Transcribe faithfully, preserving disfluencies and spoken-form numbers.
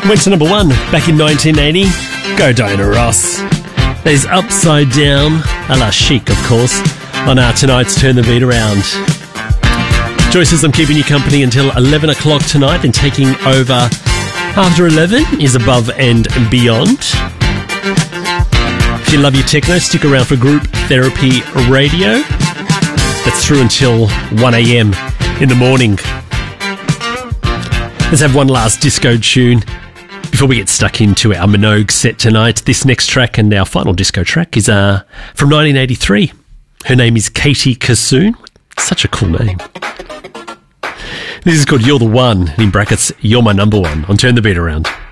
Went to number one back in nineteen eighty. Go Diana Ross. There's Upside Down, a la Chic, of course, on our tonight's Turn the Beat Around. Joyce says I'm keeping you company until eleven o'clock tonight, and taking over after eleven is Above and Beyond. If you love your techno, stick around for Group Therapy Radio. That's through until one a.m. in the morning. Let's have one last disco tune before we get stuck into our Minogue set tonight. This next track and our final disco track is uh, from nineteen eighty-three. Her name is Katie Kassoon. Such a cool name. This is called You're the One, in brackets, You're My Number One, on Turn the Beat Around.